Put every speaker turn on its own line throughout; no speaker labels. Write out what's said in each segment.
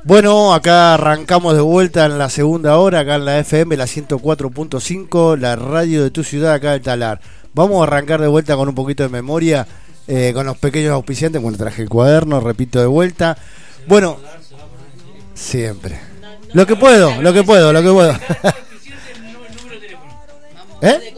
Bueno, acá arrancamos de vuelta en la segunda hora, acá en la FM, la 104.5, la radio de tu ciudad, acá del Talar. Vamos a arrancar de vuelta con un poquito de memoria, con los pequeños auspiciantes. Bueno, traje el cuaderno, repito de vuelta. Bueno, siempre. Lo que puedo. ¿Eh?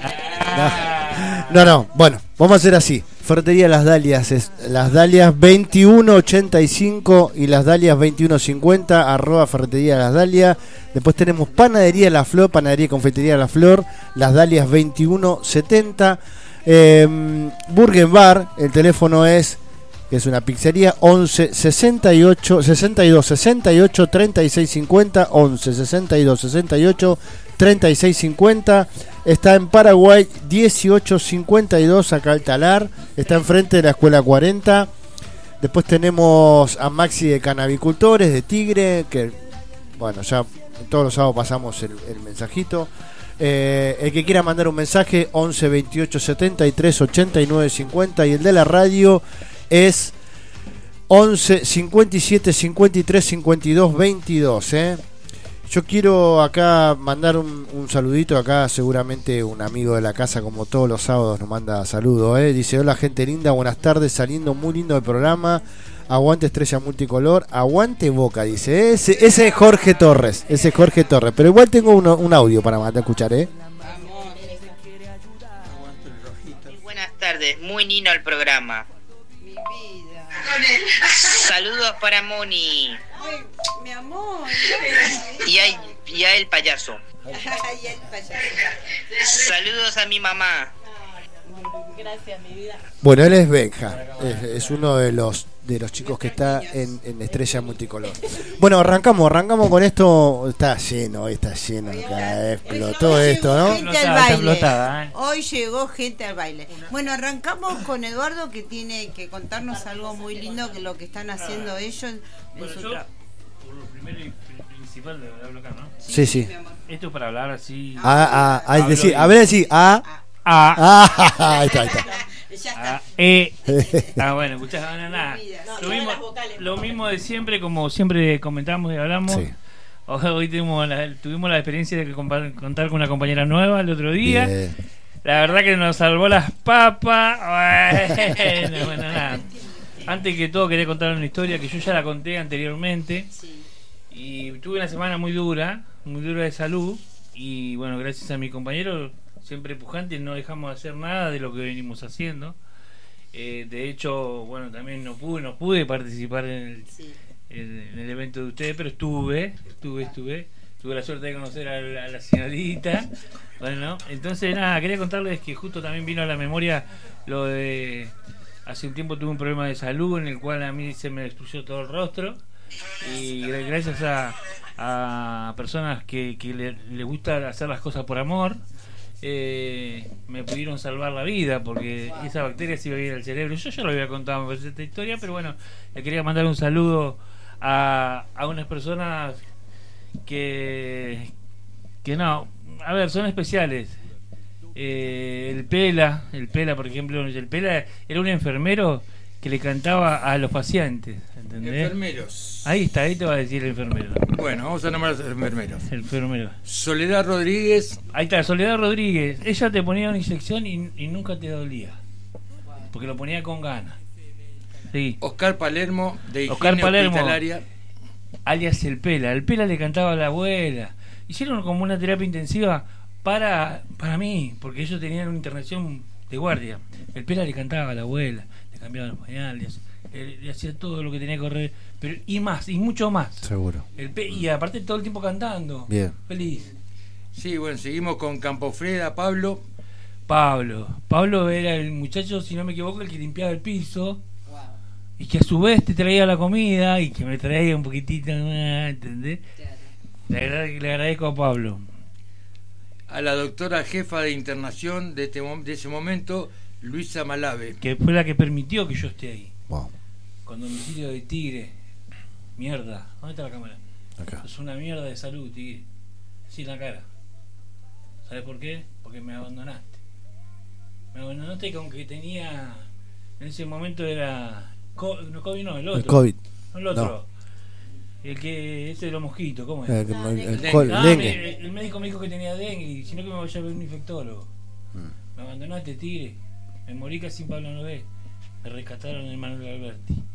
No, bueno, vamos a hacer así. Ferretería Las Dalias, Las Dalias 2185 y Las Dalias 2150, @ Ferretería Las Dalias. Después tenemos Panadería La Flor, Panadería y Confitería La Flor, Las Dalias 2170. Burger Bar, el teléfono es, que es una pizzería, 11 68 62 68 36 50, 11 62 68 36 50. Está en Paraguay 1852, acá al Talar. Está enfrente de la Escuela 40. Después tenemos a Maxi de Canavicultores de Tigre, que bueno, ya todos los sábados pasamos el mensajito. El que quiera mandar un mensaje, 11 28 73 89 50. Y el de la radio es 11 57 53 52 22. Yo quiero acá mandar un saludito. Acá seguramente un amigo de la casa, como todos los sábados, nos manda saludos. Dice: hola gente linda, buenas tardes, saliendo muy lindo el programa. Aguante Estrella Multicolor, aguante Boca, dice. Ese es Jorge Torres, pero igual tengo un audio para mandar a escuchar.
Buenas tardes, muy lindo el programa. Mi vida. Saludos para Moni.
Ay, mi amor.
Y a el payaso. Saludos a mi mamá.
Gracias, mi vida.
Bueno, él es Benja, es uno de los chicos que está en Estrella Multicolor. Bueno, arrancamos con esto. Está lleno, acá explotó esto, ¿no?
Gente al baile. Hoy llegó gente al baile. Bueno, arrancamos con Eduardo, que tiene que contarnos algo muy lindo, que lo que están haciendo ellos en
bueno,
su
trabajo. Por lo primero y principal de hablar acá, ¿no?
Sí.
Esto es para hablar así.
Decir, a ver, decir ahí está.
Bueno, escuchás, nada. Lo mismo de siempre, como siempre comentamos y hablamos. Sí. Hoy tuvimos la experiencia de contar con una compañera nueva el otro día. Bien. La verdad que nos salvó las papas. Bueno, nada. Antes que todo quería contar una historia que yo ya la conté anteriormente. Sí. Y tuve una semana muy dura de salud. Y bueno, gracias a mi compañero, siempre pujante, no dejamos de hacer nada de lo que venimos haciendo. De hecho, bueno, también no pude participar en el evento de ustedes, pero estuve la suerte de conocer a la señorita. Bueno, entonces nada, quería contarles que justo también vino a la memoria lo de hace un tiempo tuve un problema de salud en el cual a mí se me destruyó todo el rostro, y gracias a personas que le gusta hacer las cosas por amor, me pudieron salvar la vida, porque esa bacteria se iba a ir al cerebro. Yo ya lo había contado esta historia, pero bueno, le quería mandar un saludo a unas personas que no, a ver, son especiales. El Pela, por ejemplo, el Pela era un enfermero que le cantaba a los pacientes, ¿entendés?
Enfermeros.
Ahí te va a decir el enfermero.
Bueno, vamos a nombrar a los enfermeros.
Enfermero.
Soledad Rodríguez.
Ahí está, Soledad Rodríguez. Ella te ponía una inyección y nunca te dolía, porque lo ponía con ganas. Sí.
Oscar Palermo, de Higiene Hospitalaria,
alias el Pela. El Pela le cantaba a la abuela. Hicieron como una terapia intensiva para mí, porque ellos tenían una internación de guardia. El Pela le cantaba a la abuela, le cambiaba los pañales, le hacía todo lo que tenía que correr, pero y mucho más.
Seguro.
Y aparte todo el tiempo cantando.
Bien.
Feliz.
Sí, bueno, seguimos con Campofreda, Pablo
era el muchacho, si no me equivoco, el que limpiaba el piso. Wow. Y que a su vez te traía la comida y que me traía un poquitito más, ¿entendés? Claro. Le agradezco a Pablo.
A la doctora jefa de internación de ese momento, Luisa Malave,
que fue la que permitió que yo esté ahí.
Wow.
Con domicilio de Tigre. Mierda. ¿Dónde está la cámara?
Acá.
Es una mierda de salud, Tigre. Así en la cara. ¿Sabes por qué? Porque me abandonaste. Me abandonaste con que tenía... En ese momento era... no, COVID no, el otro.
El COVID.
No, el otro. Ese de los mosquitos, ¿cómo es?
El
médico me dijo que tenía dengue y si no que me vaya a ver un infectólogo. Me abandonaste, tigre. Me morí casi sin Pablo Nové. Me rescataron el Manuel Alberti.